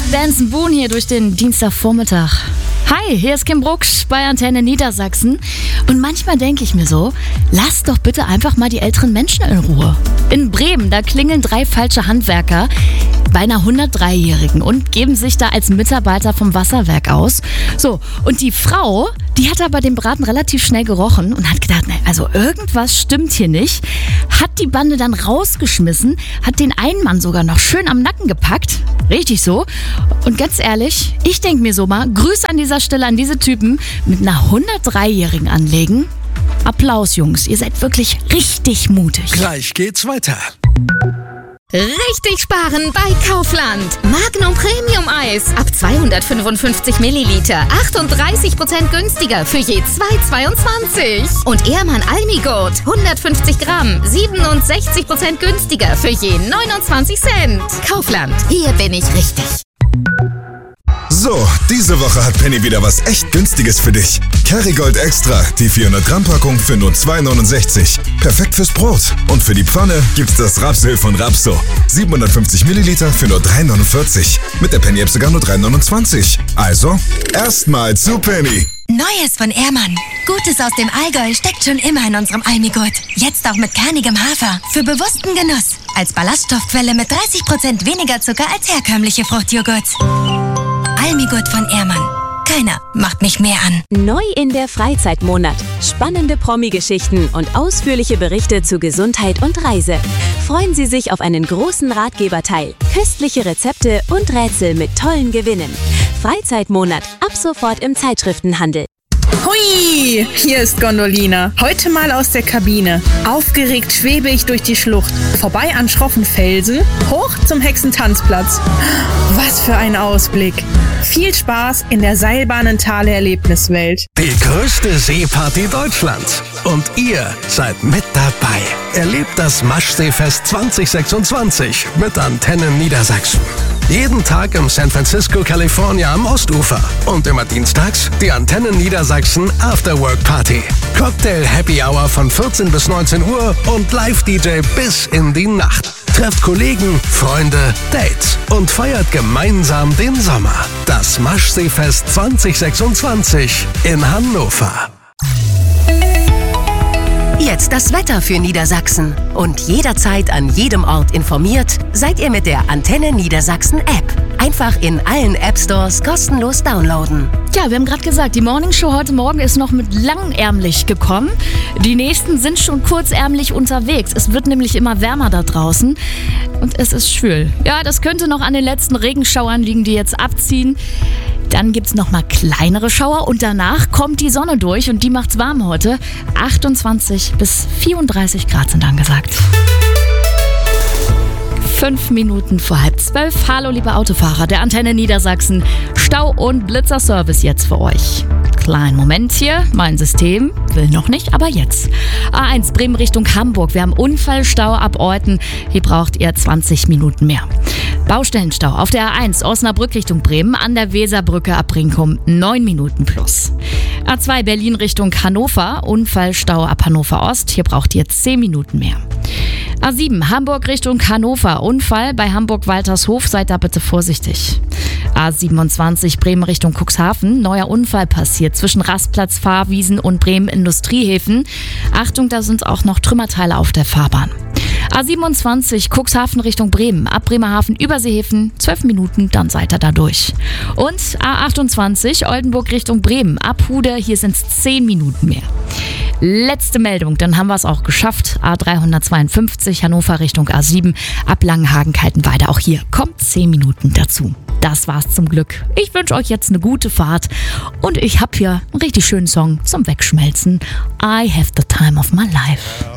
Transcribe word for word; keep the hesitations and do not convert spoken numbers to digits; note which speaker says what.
Speaker 1: Danson Boone hier durch den Dienstagvormittag. Hi, hier ist Kim Brucksch bei Antenne Niedersachsen. Und manchmal denke ich mir so, lasst doch bitte einfach mal die älteren Menschen in Ruhe. In Bremen, da klingeln drei falsche Handwerker bei einer hundertdreijährigen und geben sich da als Mitarbeiter vom Wasserwerk aus. So, und die Frau, die hat aber den Braten relativ schnell gerochen und hat gedacht, ne, also irgendwas stimmt hier nicht. Hat die Bande dann rausgeschmissen, hat den einen Mann sogar noch schön am Nacken gepackt. Richtig so. Und ganz ehrlich, ich denke mir so mal, Grüße an dieser Stelle an diese Typen mit einer hundertdreijährigen anlegen. Applaus, Jungs, ihr seid wirklich richtig mutig.
Speaker 2: Gleich geht's weiter.
Speaker 3: Richtig sparen bei Kaufland. Magnum Premium Eis ab zweihundertfünfundfünfzig Milliliter. achtunddreißig Prozent günstiger für je zwei Euro zweiundzwanzig. Und Ehrmann Almigurt hundertfünfzig Gramm. siebenundsechzig Prozent günstiger für je neunundzwanzig Cent. Kaufland, hier bin ich richtig.
Speaker 2: So, diese Woche hat Penny wieder was echt Günstiges für dich. Kerrygold Extra, die vierhundert Gramm Packung für nur zwei Euro neunundsechzig. Perfekt fürs Brot. Und für die Pfanne gibt's das Rapsöl von Rapso. siebenhundertfünfzig Milliliter für nur drei Euro neunundvierzig. Mit der Penny-App sogar nur drei Euro neunundzwanzig. Also, erstmal zu Penny.
Speaker 4: Neues von Ehrmann. Gutes aus dem Allgäu steckt schon immer in unserem Almigurt. Jetzt auch mit kernigem Hafer. Für bewussten Genuss. Als Ballaststoffquelle mit dreißig Prozent weniger Zucker als herkömmliche Fruchtjoghurts. Almigurt von Ehrmann. Keiner macht mich mehr an.
Speaker 5: Neu in der Freizeitmonat. Spannende Promi-Geschichten und ausführliche Berichte zu Gesundheit und Reise. Freuen Sie sich auf einen großen Ratgeberteil, köstliche Rezepte und Rätsel mit tollen Gewinnen. Freizeitmonat. Ab sofort im Zeitschriftenhandel.
Speaker 6: Hui, hier ist Gondolina. Heute mal aus der Kabine. Aufgeregt schwebe ich durch die Schlucht. Vorbei an schroffen Felsen, hoch zum Hexentanzplatz. Was für ein Ausblick. Viel Spaß in der Seilbahnentale-Erlebniswelt.
Speaker 7: Die größte Seeparty Deutschlands. Und ihr seid mit dabei. Erlebt das Maschseefest zwanzig sechsundzwanzig mit Antenne Niedersachsen. Jeden Tag im San Francisco, California am Ostufer. Und immer dienstags die Antenne Niedersachsen Afterwork Party. Cocktail Happy Hour von vierzehn bis neunzehn Uhr und Live-D J bis in die Nacht. Trefft Kollegen, Freunde, Dates und feiert gemeinsam den Sommer. Das Maschseefest zwanzig sechsundzwanzig in Hannover.
Speaker 8: Jetzt das Wetter für Niedersachsen. Und jederzeit an jedem Ort informiert, seid ihr mit der Antenne Niedersachsen App. Einfach in allen App-Stores kostenlos downloaden.
Speaker 1: Ja, wir haben gerade gesagt, die Morningshow heute Morgen ist noch mit langärmlich gekommen. Die nächsten sind schon kurzärmlich unterwegs. Es wird nämlich immer wärmer da draußen und es ist schwül. Ja, das könnte noch an den letzten Regenschauern liegen, die jetzt abziehen. Dann gibt es nochmal kleinere Schauer und danach kommt die Sonne durch und die macht's warm heute. achtundzwanzig bis vierunddreißig Grad sind angesagt. Fünf Minuten vor halb zwölf. Hallo liebe Autofahrer der Antenne Niedersachsen. Stau- und Blitzerservice jetzt für euch. Kleinen Moment hier, mein System will noch nicht, aber jetzt. A eins Bremen Richtung Hamburg. Wir haben Unfallstau ab Orten. Hier braucht ihr zwanzig Minuten mehr. Baustellenstau auf der A eins Osnabrück Richtung Bremen an der Weserbrücke ab Brinkum neun Minuten plus. A zwei Berlin Richtung Hannover. Unfallstau ab Hannover Ost. Hier braucht ihr zehn Minuten mehr. A sieben Hamburg Richtung Hannover. Unfall bei Hamburg-Waltershof. Seid da bitte vorsichtig. A siebenundzwanzig Bremen Richtung Cuxhaven. Neuer Unfall passiert zwischen Rastplatz, Fahrwiesen und Bremen Industriehäfen. Achtung, da sind auch noch Trümmerteile auf der Fahrbahn. A siebenundzwanzig Cuxhaven Richtung Bremen. Ab Bremerhaven über Seehäfen. zwölf Minuten, dann seid ihr da durch. Und A achtundzwanzig Oldenburg Richtung Bremen. Ab Hude, hier sind es zehn Minuten mehr. Letzte Meldung, dann haben wir es auch geschafft. A dreihundertzweiundfünfzig Hannover Richtung A sieben. Ab Langenhagen-Kaltenweide. Auch hier kommt zehn Minuten dazu. Das war's zum Glück. Ich wünsche euch jetzt eine gute Fahrt und ich habe hier einen richtig schönen Song zum Wegschmelzen. I have the time of my life.